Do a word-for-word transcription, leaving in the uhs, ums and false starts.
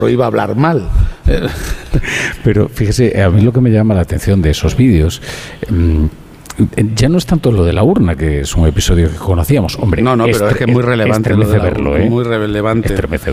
iba a hablar mal. Pero fíjese, a mí lo que me llama la atención de esos vídeos mmm, ya no es tanto lo de la urna, que es un episodio que conocíamos, hombre. No, no, pero estre- es que es muy relevante. Estremece Lo de la, verlo, ¿eh? Muy relevante. Estremece